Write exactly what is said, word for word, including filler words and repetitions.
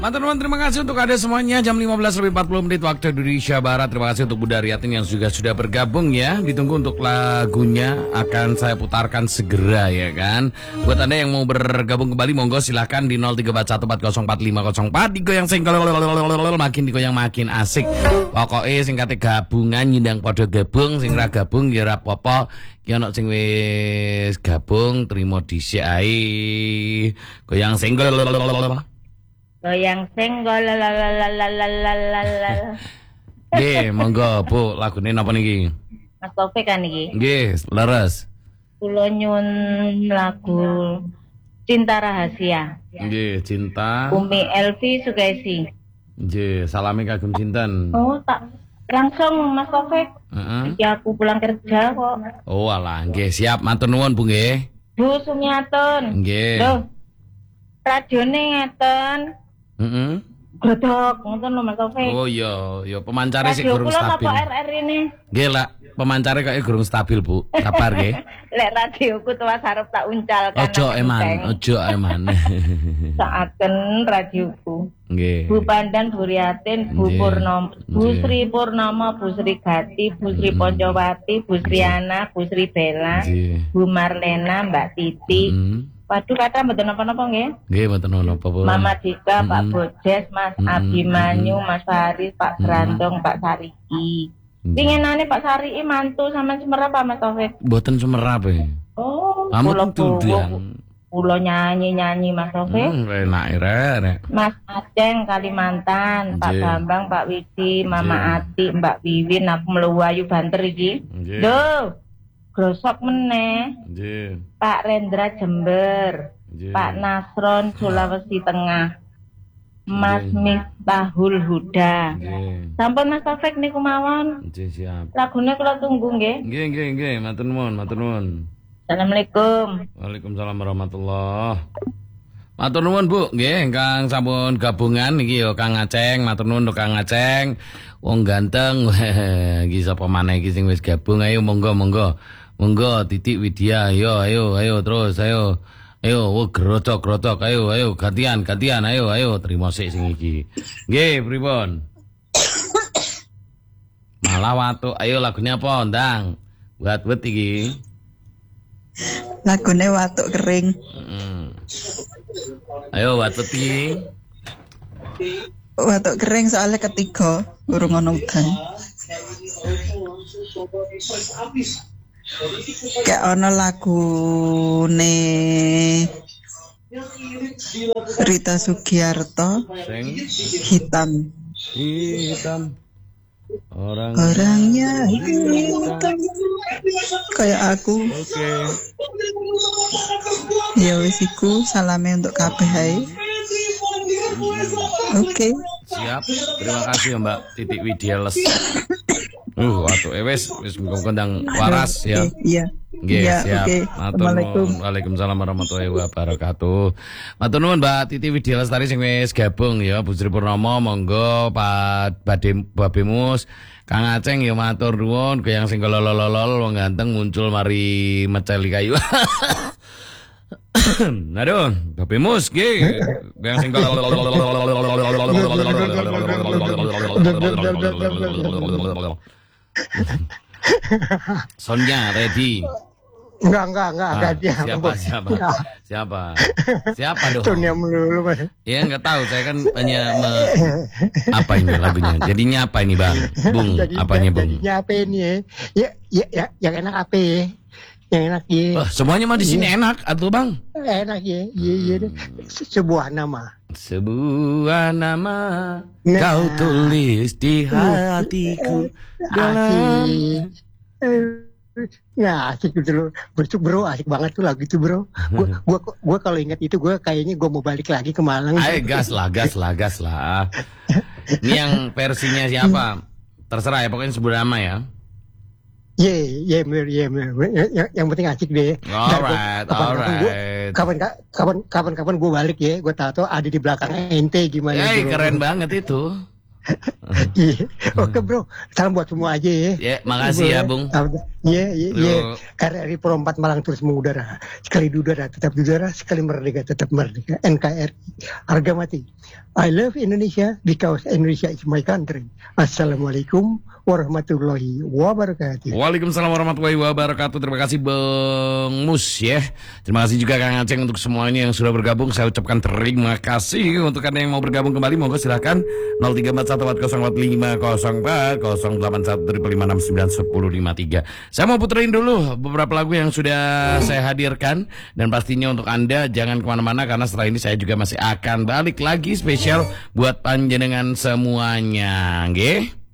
Mantan teman, terima kasih untuk ada semuanya. Jam lima belas lebih empat puluh menit waktu Indonesia Barat. Terima kasih untuk Bunda Riatin yang juga sudah bergabung ya. Ditunggu untuk lagunya akan saya putarkan segera ya kan. Buat Anda yang mau bergabung kembali monggo silahkan di nol tiga empat satu empat nol empat lima nol empat. Digoyang single makin digoyang makin asik. Pokoknya sing kate gabungan nyindang podo gabung, sing ra gabung ya ra apa-apa. Ki ono sing wis gabung trimo dhisik ae. Goyang single. Goyang senggol lalalalalalalalalala. Nggih, monggo Bu, lagune napa niki? Mas Taufik kan iki. Nggih, leres. Kula nyuwun lagu Cinta Rahasia. Nggih, cinta. Umi Elvi Sukaisi. Nggih, salami kagem sinten? Oh, tak langsung Mas Taufik. Heeh. Iki aku pulang kerja kok. Oh, alah, nggih, siap matur nuwun Bu nggih. Bu Sumiatun. Nggih. Loh. Radione ngeten. Heeh. Gledok ngoten lho Mas Taufik. Oh iya, ya pemancare sik Radio gurung kula stabil. apa R R ini? Nggih, lah, pemancare kok gurung stabil, Bu. Sabar nggih. Lek radioku tuwa sarep tak uncalkan. Ojo eman, ojo eman. Saaken radioku. Nggih. Bu Pandan, Bu Riatin, Bu Nggih. Purnomo, Bu Nggih. Sri Purnomo, Bu Sri Gati, Bu Sri Poncowati, Bu Sriana, Bu Sri Bella, Nggih. Bu Marlena, Mbak Titi. Heeh. Waduh kata mboten napa-napa nggih. Nggih, mboten napa Bu. Mama Dika, Pak Mm-mm. Bojes, Mas Mm-mm. Abimanyu, Mas Faris, Pak Grandong, Pak Sariki. Pinginane Pak Sariki mantu sama semerap Pak Mas Taufik. Mboten sumerap e. Oh, Kamu kula tuh bawa- kula nyanyi-nyanyi Mas Taufik. Hmm, enak rek. Mas Aceng Kalimantan, Pak Nggih. Bambang, Pak Widi, Mama Nggih. Ati, Mbak Wiwin, aku melewayu banter iki. Nggih. Loh, grosok meneh. Nggih. Pak Rendra Jember, Nggih. Pak Nasron Sulawesi Tengah, Mas Nggih. Miftahul Huda. Nggih. Sampun Mas Taufik niku mawon. Nggih, siap. Lagune kula tunggu nggih. Nggih, nggih, nggih, matur nuwun, matur nuwun. Assalamualaikum. Waalaikumsalam warahmatullahi. Matur nuwun Bu, nggih ingkang sampun gabungan iki ya Kang Aceng, matur nuwun Kang Aceng. Wong ganteng. Iki sapa maneh iki sing wis gabung, ayo monggo monggo. Monggo Titik Widya, ayo ayo ayo terus ayo. Ayo, oh, gerodok gerodok, ayo ayo gantian gantian, ayo ayo terima sik sing iki. Nggih, pripun? Malah watu, ayo lagunya apa, Ndang? Buat buat iki. Lagune Watuk Kering. Mm. Ayo buat buat iki. Watuk Kering soalnya ketiga urung ono udan. Kayak ono lagune Rita Sugiarto Sing Hitam. hitam. Orang Orangnya hitam kayak aku. Oke. Ya wis iku salame untuk kabeh ae. Oke. Siap. Terima kasih ya Mbak Titik Widya Les. Uh, waktu eh wis wis kondang waras ya. Iya. Nggih, Iya, siap. oke. Matur Assalamualaikum. nuwun. Waalaikumsalam warahmatullahi wabarakatuh. Matur nuwun Mbak Titi Widya Lestari sing wis gabung ya, Bu Sri Purnomo monggo Pak Badem Babemus, Kang Aceng ya matur nuwun, goyang sing lolololol wong ganteng muncul mari meceli kayu. Aduh, Babemus nggih, goyang sing Sonya ready. Enggak, enggak, enggak, Ah, enggak dia. siapa siapa siapa siapa dong? Dunia melulu, Mas. Ya nggak tahu, saya kan hanya me- apa ini lagunya. Jadinya apa ini bang? Bung, Jadi, apanya bung? Jadinya apa ini ya? Ya, ya, ya, yang enak apa ya? Yang enak ya. Oh, semuanya mah di sini enak, atuh bang. Enak ya, iya, iya. Se- Sebuah nama. Sebuah nama Nah. kau tulis di hatiku dalam. Asik. Eh, Ya asik gitu loh. Bro, bro, asik banget tuh lagu itu bro. Gua, gua, gua kalau ingat itu gua kayaknya gua mau balik lagi ke Malang. Ayo gas lah, gas lah, gas lah. Ini yang versinya siapa? Terserah ya, pokoknya sebuah nama ya. Iya, iya, bener, iya, bener. Yang, yang- yang penting asik deh. Ntar gua- Alright, kapan-kapan gua- alright. Kapan kapan kapan kapan gue balik ya, gue tahu ada di belakang ente gimana. Eh, bro. keren banget itu. Iya. Oke bro, salam buat semua aja ya. Ya, makasih ya, Bung. Iya, iya, iya. Yo. R R I Pro empat Malang terus mengudara. Sekali di udara tetap di udara, sekali merdeka tetap merdeka. N K R I, harga mati. I love Indonesia because Indonesia is my country. Assalamualaikum warahmatullahi wabarakatuh. Waalaikumsalam warahmatullahi wabarakatuh. Terima kasih Bang Mus ya. Terima kasih juga Kang Aceng untuk semuanya yang sudah bergabung. Saya ucapkan terima kasih. Untuk Anda yang mau bergabung kembali, monggo silakan nol tiga empat satu empat nol empat lima nol empat nol delapan satu lima enam sembilan satu lima tiga. Saya mau puterin dulu beberapa lagu yang sudah saya hadirkan. Dan pastinya untuk Anda jangan kemana-mana, karena setelah ini saya juga masih akan balik lagi spesial buat panjenengan semuanya. Nggih.